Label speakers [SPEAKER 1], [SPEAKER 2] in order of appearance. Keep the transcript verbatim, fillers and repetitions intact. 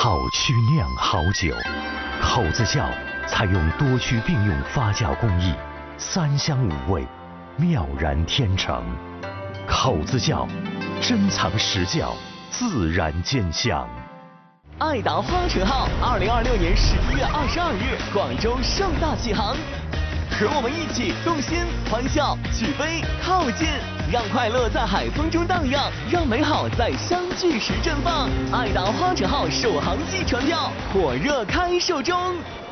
[SPEAKER 1] 好曲酿好酒，口子窖采用多区并用发酵工艺，三香五味，妙然天成。口子窖，珍藏实窖，自然兼香。
[SPEAKER 2] 爱达花城号，二零二六年十一月二十二日，广州盛大启航。和我们一起动心、欢笑、起飞、靠近，让快乐在海风中荡漾，让美好在相聚时绽放。爱达花城号首航季船票火热开售中。